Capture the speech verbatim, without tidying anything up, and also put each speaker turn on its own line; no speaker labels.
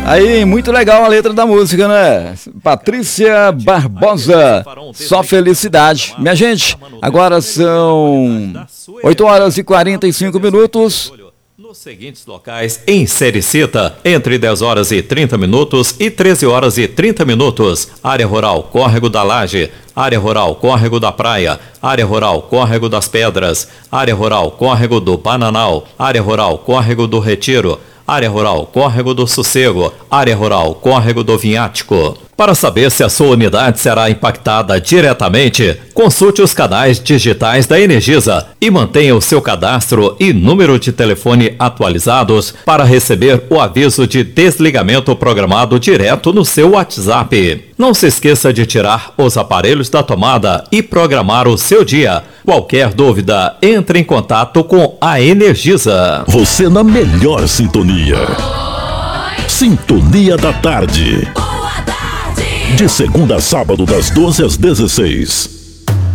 Aí, muito legal a letra da música, né? Patrícia Barbosa, só felicidade. Minha gente, agora são oito horas e quarenta e cinco minutos.
Nos seguintes locais em Sericita, entre dez horas e trinta minutos e treze horas e trinta minutos. Área Rural Córrego da Laje, Área Rural Córrego da Praia, Área Rural Córrego das Pedras, Área Rural Córrego do Bananal, Área Rural Córrego do Retiro, Área Rural Córrego do Sossego, Área Rural Córrego do Vinhático. Para saber se a sua unidade será impactada diretamente, consulte os canais digitais da Energisa e mantenha o seu cadastro e número de telefone atualizados para receber o aviso de desligamento programado direto no seu WhatsApp. Não se esqueça de tirar os aparelhos da tomada e programar o seu dia. Qualquer dúvida, entre em contato com a Energisa.
Você na melhor sintonia. Sintonia da Tarde. De segunda a sábado, das doze às dezesseis.